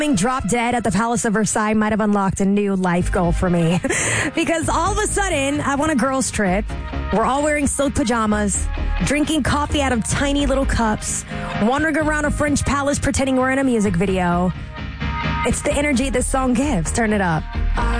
Drop Dead at the Palace of Versailles might have unlocked a new life goal for me. Because all of a sudden, I want a girls' trip. We're all wearing silk pajamas, drinking coffee out of tiny little cups, wandering around a French palace pretending we're in a music video. It's the energy this song gives. Turn it up.